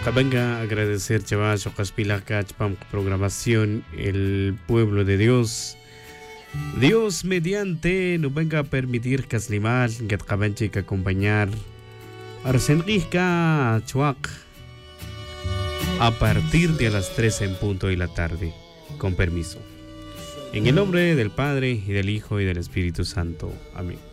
Venga a agradecer Chavas Ocaspilacach Pam programación El Pueblo de Dios. Dios mediante nos venga a permitir que Slimal que Cabanche que acompañar Arsenrica Chuac a partir de las 3 en punto de la tarde, con permiso. En el nombre del Padre y del Hijo y del Espíritu Santo. Amén.